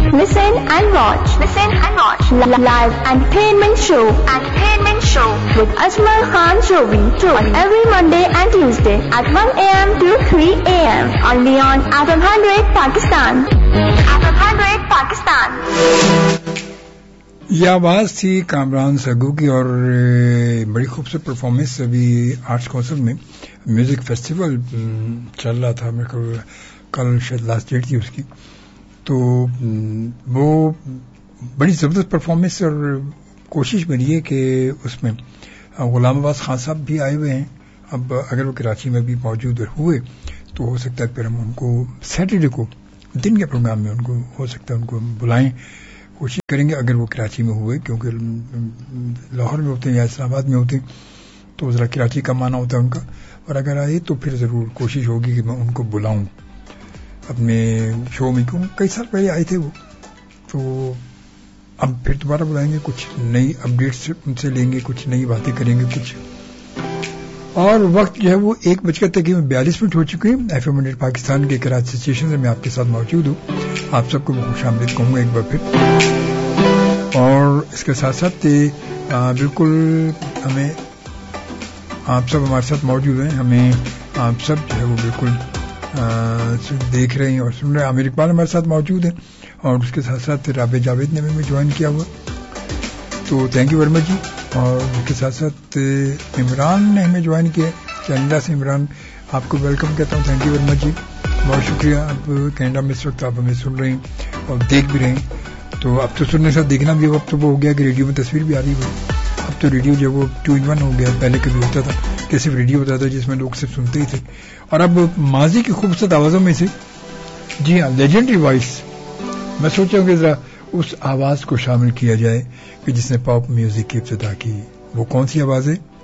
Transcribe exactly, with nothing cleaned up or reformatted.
Listen and watch. Listen and watch. Live entertainment show. Entertainment show with Ajmal Khan Jovi on every Monday and Tuesday at one a.m. to three a.m. only on F M one hundred Pakistan. F M one hundred Pakistan. یہ آواز تھی کامران سگو کی اور بڑی خوبصورت performance ابھی arts council میں music festival چل رہا تھا میرے کو کل شاید لاسٹ ڈیٹ تھی اس کی، تو وہ بڑی زبردست پرفارمنس اور کوشش میری ہے کہ اس میں غلام عباس خان صاحب بھی آئے ہوئے ہیں. اب اگر وہ کراچی میں بھی موجود ہوئے تو ہو سکتا ہے پھر ہم ان کو سیٹرڈے کو دن کے پروگرام میں ان کو ہو سکتا ہے ان کو بلائیں، کوشش کریں گے اگر وہ کراچی میں ہوئے، کیونکہ لاہور میں ہوتے ہیں یا اسلام آباد میں ہوتے ہیں تو ذرا کراچی کا معنی ہوتا ہے ان کا، اور اگر آئے تو پھر ضرور کوشش ہوگی کہ میں ان کو بلاؤں اپنے شو میں، کیوں کئی سال پہلے آئے تھے وہ، تو اب پھر دوبارہ بلائیں گے، کچھ نئی اپڈیٹس ان سے لیں گے، کچھ نئی باتیں کریں گے کچھ. اور وقت جو ہے وہ ایک بج کر تقریباً بیالیس منٹ ہو چکے ہیں. ایف ایم ہنڈریڈ پاکستان کے کراچی اسٹیشن سے میں آپ کے ساتھ موجود ہوں. آپ سب کو خوش آمدید کہوں گا ایک بار پھر، اور اس کے ساتھ ساتھ بالکل ہمیں آپ سب ہمارے ساتھ موجود ہیں، ہمیں آپ سب جو ہے وہ بالکل دیکھ رہے ہیں اور سن رہے ہیں. عامر اقبال ہمارے ساتھ موجود ہیں اور اس کے ساتھ ساتھ رابع جاوید نے ہمیں جوائن کیا ہوا، تو تھینک یو ویری مچ جی. اور اس کے ساتھ ساتھ عمران نے ہمیں جوائن کیا کینیڈا سے. عمران آپ کو ویلکم کہتا ہوں، تھینک یو ویری مچ جی، بہت شکریہ. اب کینیڈا میں اس وقت آپ ہمیں سن رہے ہیں اور دیکھ بھی رہے ہیں، تو اب تو سننے سے دیکھنا بھی وقت تو وہ ہو گیا کہ ریڈیو میں تصویر بھی آ رہی ہے. اب تو ریڈیو جو وہ ٹو ان ون ہو گیا، پہلے کبھی ہوتا تھا کہ صرف ریڈیو ہوتا تھا جس میں لوگ صرف سنتے ہی تھے، اور اب ماضی کی خوبصورت آوازوں میں سے جی ہاں لیجنڈری وائس میں سوچا ہوں کہ ذرا اس آواز کو شامل کیا جائے کہ جس نے پاپ میوزک کی ابتدا کی. وہ کون سی آواز ہے؟